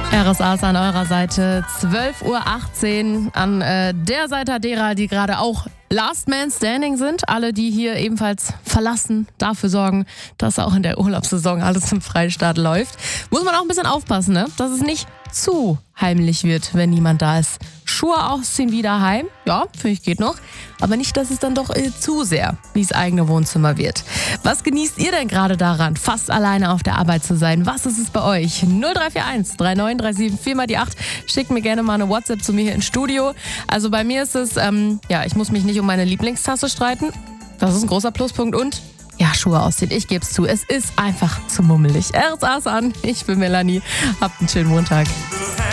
RSA ist an eurer Seite, 12:18 Uhr an der Seite derer, die gerade auch Last Man Standing sind. Alle, die hier ebenfalls verlassen, dafür sorgen, dass auch in der Urlaubssaison alles im Freistaat läuft. Muss man auch ein bisschen aufpassen, ne? Dass es nicht zu heimlich wird, wenn niemand da ist. Schuhe ausziehen, wieder heim. Ja, finde ich geht noch. Aber nicht, dass es dann doch zu sehr wie das eigene Wohnzimmer wird. Was genießt ihr denn gerade daran, fast alleine auf der Arbeit zu sein? Was ist es bei euch? 0341 3937 4 mal die 8. Schickt mir gerne mal eine WhatsApp zu mir hier ins Studio. Also bei mir ist es, ich muss mich nicht um meine Lieblingstasse streiten. Das ist ein großer Pluspunkt. Und ja, Schuhe ausziehen. Ich gebe es zu. Es ist einfach zu mummelig. RSA's an. Ich bin Melanie. Habt einen schönen Montag.